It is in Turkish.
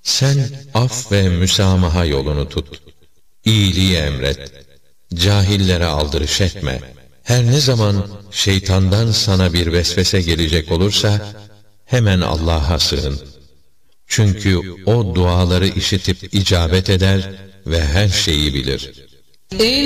Sen af ve müsamaha yolunu tut. İyiliği emret. Cahillere aldırış etme. Her ne zaman şeytandan sana bir vesvese gelecek olursa, hemen Allah'a sığın. Çünkü o duaları işitip icabet eder ve her şeyi bilir.